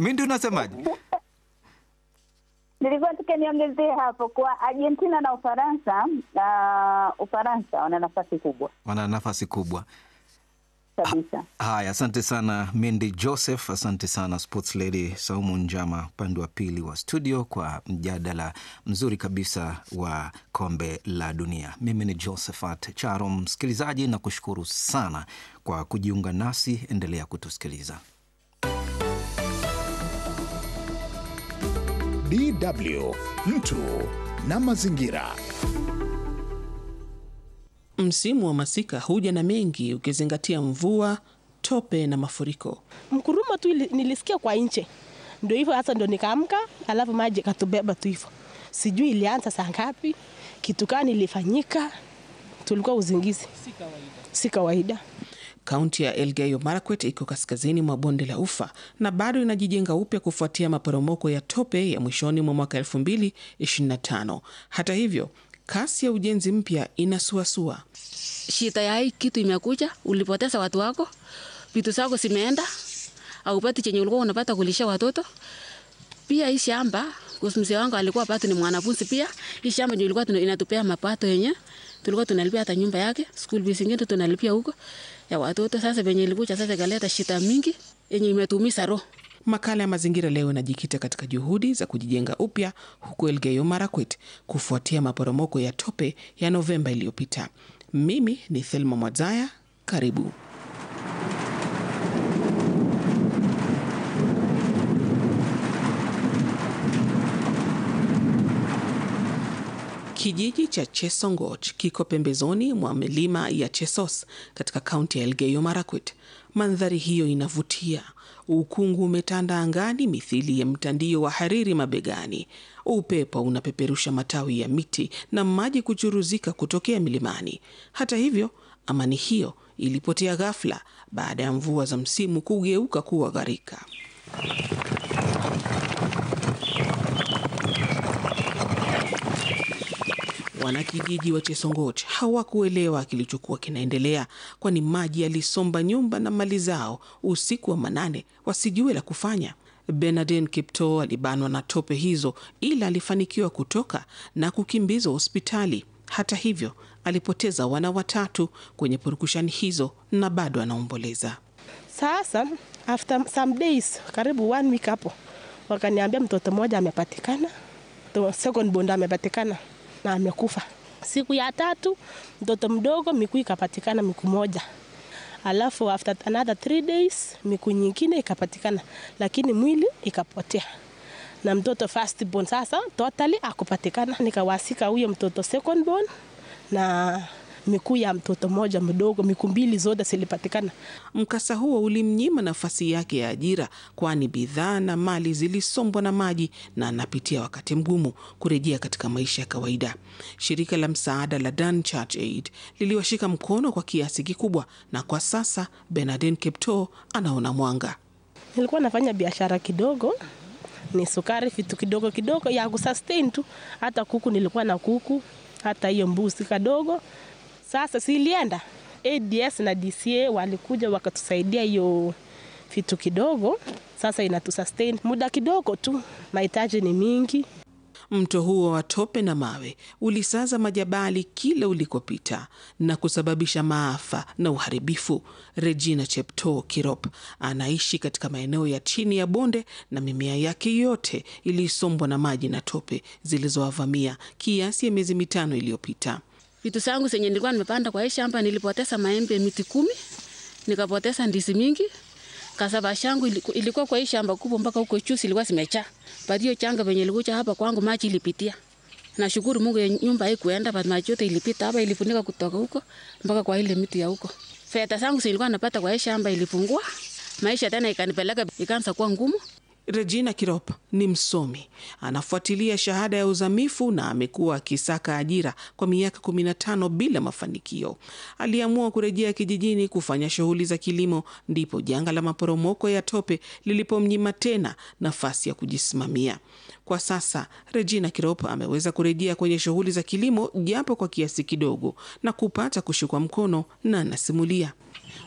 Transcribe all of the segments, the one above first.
Mindi unasemaje? Nilikuwa tukaniongezea hapo kwa Argentina na Ufaransa. Ufaransa wana nafasi kubwa. Wana nafasi kubwa. Kabisa. Haya, asante sana Mindi Joseph, asante sana Sports Lady Saumu Njama upande wa pili wa studio kwa mjadala mzuri kabisa wa kombe la dunia. Mimi ni Josephat Charo, msikilizaji, na kushukuru sana kwa kujiunga nasi. Endelea kutusikiliza. DW, mtu na mazingira. Msimu wa masika huja na mengi ukizingatia mvua, tope na mafuriko. Mkurumo tu nilisikia kwa nje. Ndio hivyo hasa ndio nikaamka, alafu maji katubeba tu hivyo. Sijui ilianza saa ngapi, kitu gani ilifanyika. Tulikuwa uzingizi. Si kawaida. Kaunti ya Elgeyo Marakwet iko kaskazini mwa bonde la Ufa na bado inajijenga upya kufuatia maporomoko ya tope ya mwishoni mwa mwaka 2025. Hata hivyo, kasi ya ujenzi mpya inasuasua. Shida ya hii kitu imekuja, ulipoteza watu wako, vitu zako zimeenda, au pati chenye ulikuwa unapata kulisha watoto. Pia hii shamba, kwa mzee wangu alikuwa pato ni mwanafunzi pia, hii shamba ndio ilikuwa inatupea mapato yenye, tulikuwa tunalipia hata nyumba yake, school fees nyingine tunalipia huko ya watoto. Sasa venye ilikuja sasa ikaleta shida mingi yenye imetuumiza roho. Makala ya mazingira leo inajikita katika juhudi za kujijenga upya huku Elgeyo Marakwet kufuatia maporomoko ya tope ya Novemba iliyopita. Mimi ni Thelma Mwadzaya, karibu. Kijiji cha Chesongoch kiko pembezoni mwa milima ya Chesos katika kaunti ya Elgeyo Marakwet. Mandhari hiyo inavutia. Ukungu umetanda angani mithili ya mtandio wa hariri mabegani. Upepo unapeperusha matawi ya miti na maji kuchuruzika kutokea milimani. Hata hivyo, amani hiyo ilipotea ghafla baada ya mvua za msimu kugeuka kuwa gharika. Wanakijiji wa Chesongoch hawakuelewa kilichokuwa kinaendelea, kwani maji yalisomba nyumba na mali zao usiku wa manane, wasijue la kufanya. Bernardine Kiptoo alibanwa na tope hizo, ila alifanikiwa kutoka na kukimbizwa hospitali. Hata hivyo, alipoteza wana watatu kwenye purukushani hizo na bado anaomboleza. Sasa after some days, karibu 1 week hapo, wakaniambia mtoto mmoja amepatikana, second born amepatikana na amekufa. Siku ya 3 mtoto mdogo miguu ikapatikana miguu moja. Alafu after another 3 days miguu nyingine ikapatikana, lakini mwili ikapotea. Na mtoto first born sasa totally akupatikana. Nikawasika huyo mtoto second born na miguu ya mtoto mmoja mdogo, miguu mbili zote zilipatikana. Mkasa huo ulimnyima nafasi yake ya ajira, kwani bidhaa na mali zilisombwa na maji na anapitia wakati mgumu kurejea katika maisha ya kawaida. Shirika la msaada la Dan Church Aid liliwashika mkono kwa kiasi kikubwa, na kwa sasa Bernardine Kiptoo anaona mwanga. Nilikuwa nafanya biashara kidogo, ni sukari, vitu kidogo kidogo ya kusustain tu. Hata kuku nilikuwa na kuku, hata hiyo mbuzi kadogo. Sasa silienda ADS na DCA walikuja wakatusaidia hiyo vitu kidogo. Sasa inatusustain muda kidogo tu, mahitaji ni mingi. Mto huo wa tope na mawe ulisaza majabali kila ulikopita na kusababisha maafa na uharibifu. Regina Cheptoo Kirop anaishi katika maeneo ya chini ya bonde na mimea yake yote ilisombwa na maji na tope zilizowavamia kiasi ya miezi 5 iliyopita. Vitu zangu zenye nilikuwa nimepanda kwa hii shamba, nilipoteza maembe miti 10, nikapoteza ndizi mingi. Kasaba shangu ilikuwa kwa hii shamba kubwa mpaka huko chusi ilikuwa zimejaa. Baada hiyo changa venye ilikuja hapa kwangu maji ilipitia. Nashukuru Mungu ya nyumba haikuenda, but maji yote ilipita hapa, ilifunika kutoka huko mpaka kwa ile miti ya huko. Fedha zangu zilikuwa napata kwa hii shamba ilipungua. Maisha tena ikanipeleka ikaanza kuwa ngumu. Regina Kirop ni msomi, anafuatilia shahada ya uzamifu na amekuwa akisaka ajira kwa miaka 15 bila mafanikio. Aliamua kurejea kijijini kufanya shughuli za kilimo, ndipo janga la maporomoko ya tope lilipomnyima tena nafasi ya kujisimamia. Kwa sasa Regina Kirop ameweza kurejea kwenye shughuli za kilimo japo kwa kiasi kidogo na kupata kushikwa mkono, na anasimulia.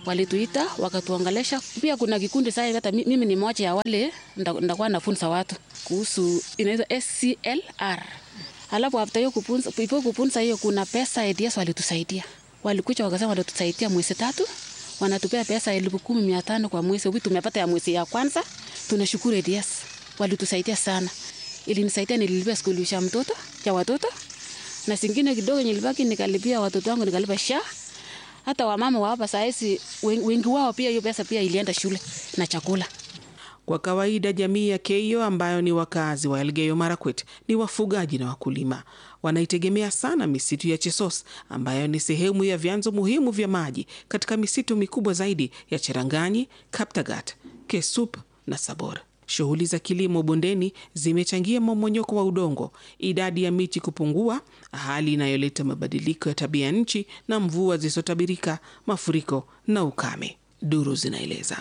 walituita wakatuongelesha. Pia kuna kikundi sasa, hata mimi ni mmoja ya wale ndakuwa nafunza watu kuhusu inaitwa SCLR. Alafu after hiyo kupunza hiyo, kuna pesa ADS walitusaidia. Walikuja wakasema watatusaidia mwezi 3, wanatupea pesa 10,500 kwa mwezi. Hivi tumepata ya mwezi ya kwanza, tunashukuru ADS. Walitusaidia sana. Ilinisaidia, nililipia skuli ya mtoto ya watoto, na singine kidogo nilibaki nikalipia watoto wangu, nikalipa SHA. Hata wamama wa hapa saizi wengi wao pia hiyo pesa pia ilienda shule na chakula. Kwa kawaida jamii ya Keyo ambayo ni wakazi wa Elgeyo Marakwet ni wafugaji na wakulima. Wanaitegemea sana misitu ya Chesos ambayo ni sehemu ya vyanzo muhimu vya maji katika misitu mikubwa zaidi ya Cheranganyi, Kaptagat, Kesup na Sabor. Shughuli za kilimo bondeni zimechangia mmomonyoko wa udongo, idadi ya miti kupungua, hali inayoleta mabadiliko ya tabia nchi na mvua zisizotabirika, mafuriko na ukame. Duru zinaeleza.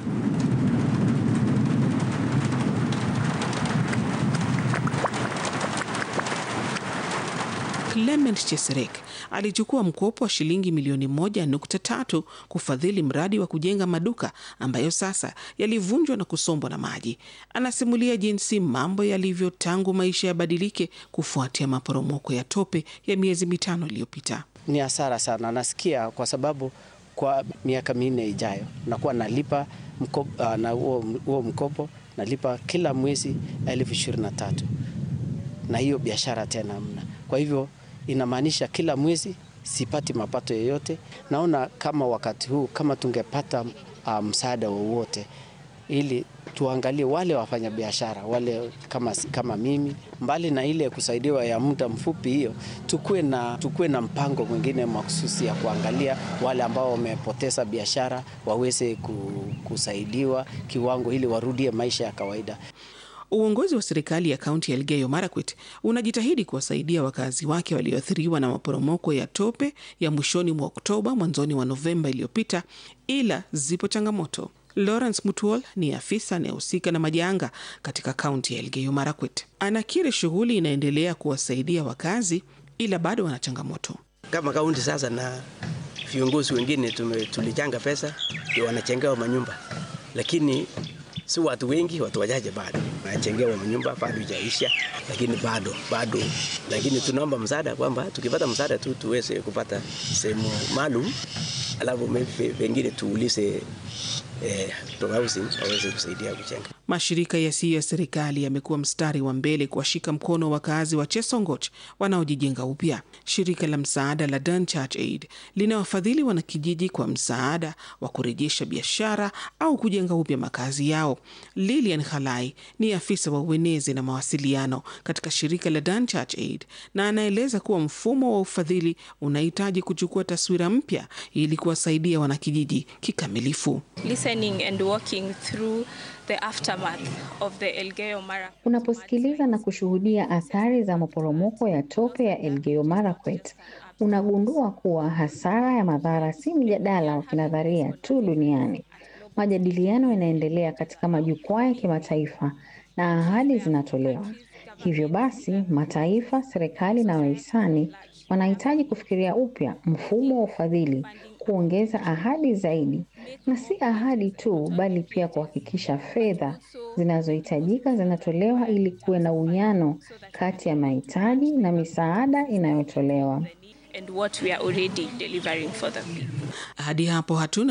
Clement Cheserek alichukua mkopo wa shilingi milioni 1.3 kufadhili mradi wa kujenga maduka ambayo sasa yalivunjwa na kusombwa na maji. Anasimulia jinsi mambo yalivyo tangu maisha yabadilike kufuatia maporomoko ya tope ya miezi 5 iliyopita. Ni hasara sana, nasikia kwa sababu kwa miaka 4 ijayo nakuwa nalipa na huo mkopo nalipa kila mwezi 23,000. Na hiyo biashara tena hamna. Kwa hivyo inamaanisha kila mwezi sipati mapato yoyote. Naona kama wakati huu kama tungepata msaada wowote ili tuangalie wale wafanya biashara wale kama mimi, mbali na ile kusaidiwa ya muda mfupi hiyo, tukue na mpango mwingine mahususi ya kuangalia wale ambao wamepoteza biashara waweze kusaidiwa kiwango ili warudie maisha ya kawaida. Uongozi wa serikali ya kaunti ya Elgeyo Marakwet unajitahidi kuwasaidia wakazi wake walioathiriwa na maporomoko ya tope ya mwishoni mwa Oktoba, mwanzoni wa Novemba iliyopita, ila zipo changamoto. Lawrence Mutual ni afisa anayehusika na majanga katika kaunti ya Elgeyo Marakwet. Anakiri shughuli inaendelea kuwasaidia wakazi, ila bado wana changamoto. Kama kaunti sasa na viongozi wengine tulijanga pesa ndio wanachengewa manyumba, lakini si watu wengi, watu wachache bado wanachengewa manyumba, bado hajaisha, lakini bado. Lakini tunaomba msaada kwamba tukipata msaada tu tuweze kupata sehemu maalum, alafu pengine tuulize housing waweze kusaidia kujenga. Mashirika yasiyo ya serikali yamekuwa mstari wa mbele kuwashika mkono wakazi wa Chesongoch wanaojijenga upya. Shirika la msaada la Dunchurch Aid linawafadhili wanakijiji kwa msaada wa kurejesha biashara au kujenga upya makazi yao. Lilian Khalai ni afisa wa uenezi na mawasiliano katika shirika la Dunchurch Aid na anaeleza kuwa mfumo wa ufadhili unahitaji kuchukua taswira mpya ili kuwasaidia wanakijiji kikamilifu. Unaposikiliza na kushuhudia athari za maporomoko ya tope ya Elgeyo Marakwet, unagundua kuwa hasara ya madhara si mjadala wa kinadharia tu duniani. Majadiliano yanaendelea katika majukwaa ya kimataifa na ahadi zinatolewa. Hivyo basi, mataifa, serikali na wahisani wanahitaji kufikiria upya mfumo wa ufadhili, kuongeza ahadi zaidi, na si ahadi tu bali pia kuhakikisha fedha zinazohitajika zinatolewa ili kuwe na uwiano kati ya mahitaji na misaada inayotolewa. Hadi hapo hatuna